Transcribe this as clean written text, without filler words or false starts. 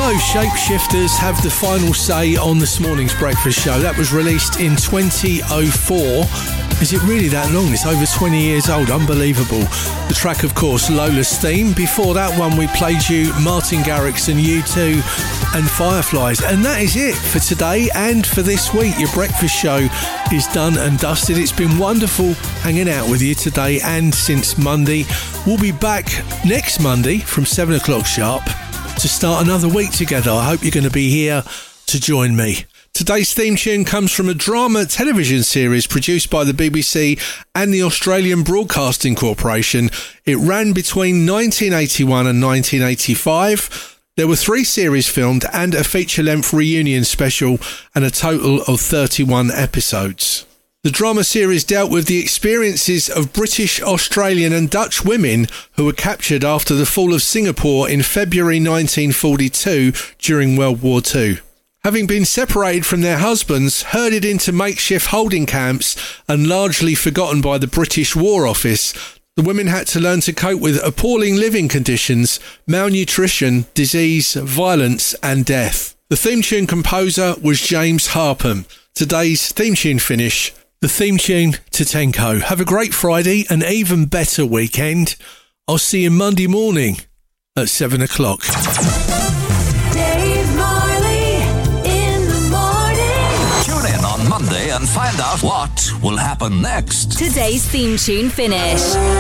So, Shapeshifters have the final say on this morning's breakfast show. That was released in 2004. Is it really that long? It's over 20 years old. Unbelievable. The track, of course, Lola's Theme. Before that one, we played you Martin Garrix and U2 and Fireflies. And that is it for today and for this week. Your breakfast show is done and dusted. It's been wonderful hanging out with you today and since Monday. We'll be back next Monday from 7 o'clock sharp to start another week together. I hope you're going to be here to join me. Today's theme tune comes from a drama television series produced by the BBC and the Australian Broadcasting Corporation. It ran between 1981 and 1985. There were 3 series filmed and a feature-length reunion special and a total of 31 episodes. The drama series dealt with the experiences of British, Australian and Dutch women who were captured after the fall of Singapore in February 1942 during World War II. Having been separated from their husbands, herded into makeshift holding camps and largely forgotten by the British War Office, the women had to learn to cope with appalling living conditions, malnutrition, disease, violence and death. The theme tune composer was James Harpham. Today's theme tune finish, the theme tune to Tenko. Have a great Friday, an even better weekend. I'll see you Monday morning at 7 o'clock. Monday and find out what will happen next. Today's theme tune finish.